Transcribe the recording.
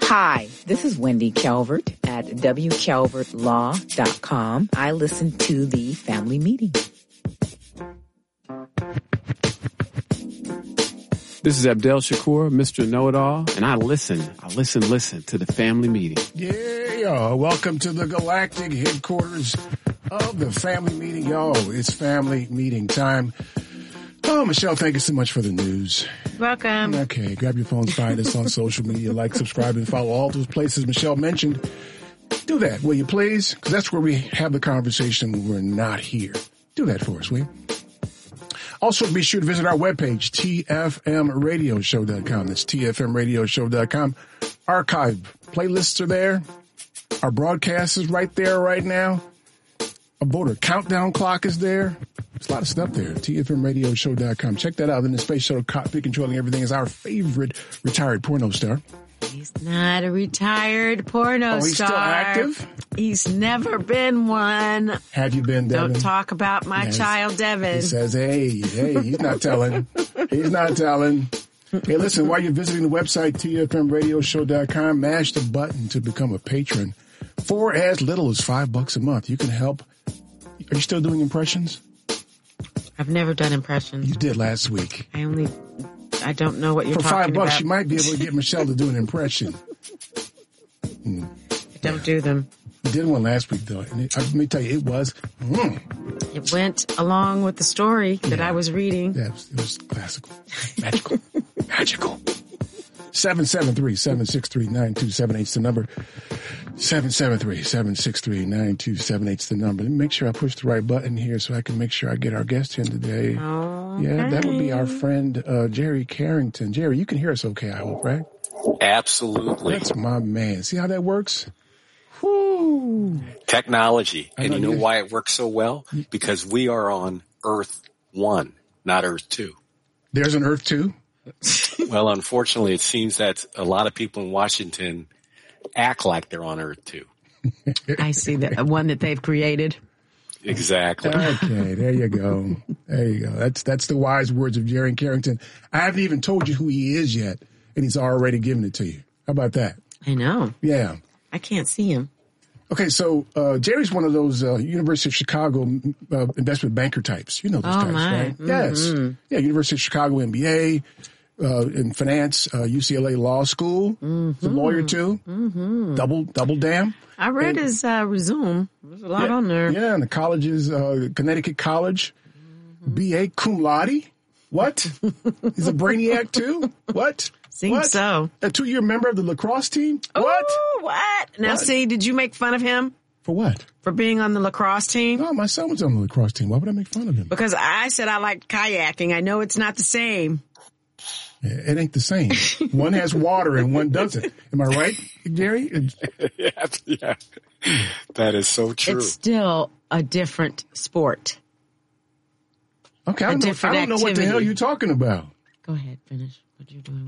Hi, this is Wendy Calvert at wcalvertlaw.com. I listen to the family meeting. This is Abdel Shakur, Mr. Know-It-All, and I listen to the family meeting. Yeah, welcome to the galactic headquarters of the family meeting. Y'all, it's family meeting time. Oh, Michelle, thank you so much for the news. Welcome. Okay, grab your phones, find us on social media, like, subscribe, and follow all those places Michelle mentioned. Do that, will you please? Because that's where we have the conversation when we're not here. Do that for us, will you? Also, be sure to visit our webpage, tfmradioshow.com. That's tfmradioshow.com. Archive playlists are there. Our broadcast is right there right now. A voter countdown clock is there. There's a lot of stuff there. tfmradioshow.com. Check that out. In the Space Shuttle cockpit controlling everything is our favorite retired porno star. He's not a retired porno star. He's still active? He's never been one. Have you been, Devin? Don't talk about my child, Devin. He says, hey, he's not telling. He's not telling. Hey, listen, while you're visiting the website, tfmradioshow.com, mash the button to become a patron. For as little as $5 a month, you can help. Are you still doing impressions? I've never done impressions. You did last week. I don't know what you're talking about. For $5, you might be able to get Michelle to do an impression. I don't do them. You did one last week, though. And let me tell you, it was... It went along with the story that I was reading. Yeah, it was classical. Magical. Magical. 773-763-9278 is the number. 773-763-9278 is the number. Let me make sure I push the right button here so I can make sure I get our guest in today. Okay. Yeah, that would be our friend Jerry Carrington. Jerry, you can hear us okay, I hope, right? Absolutely. That's my man. See how that works? Whoo. Technology. And you know why it works so well? Because we are on Earth 1, not Earth 2. There's an Earth 2? Well, unfortunately, it seems that a lot of people in Washington act like they're on Earth 2. I see the one that they've created. Exactly. Okay, there you go. There you go. That's the wise words of Jerry Carrington. I haven't even told you who he is yet, and he's already given it to you. How about that? I know. Yeah. I can't see him. Okay, so Jerry's one of those University of Chicago investment banker types. You know those types, right? Mm-hmm. Yes. Yeah, University of Chicago MBA, in finance, UCLA Law School. Mm-hmm. He's a lawyer, too. Mm-hmm. Double damn. I read his resume. There's a lot on there. Yeah, and the college's Connecticut College, BA cum laude. What? He's a brainiac, too? What? Seems so. A 2-year member of the lacrosse team? Ooh, what? Now, see, did you make fun of him? For what? For being on the lacrosse team? No, my son was on the lacrosse team. Why would I make fun of him? Because I said I liked kayaking. I know it's not the same. Yeah, it ain't the same. One has water and one doesn't. Am I right, Jerry? Yeah. That is so true. It's still a different sport. Okay, I don't know what the hell you're talking about. Go ahead, finish what you're doing.